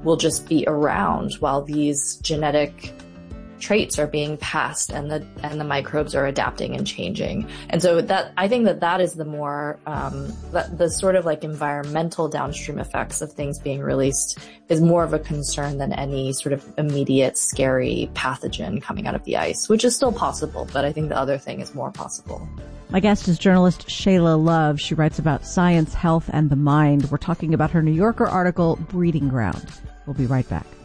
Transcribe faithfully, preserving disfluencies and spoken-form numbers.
will just be around while these genetic traits are being passed and the and the microbes are adapting and changing. And so that I think that that is the more um the, the sort of like environmental downstream effects of things being released is more of a concern than any sort of immediate scary pathogen coming out of the ice, which is still possible, but I think the other thing is more possible. My guest is journalist Shayla Love. She writes about science, health, and the mind. We're talking about her New Yorker article, Breeding Ground. We'll be right back.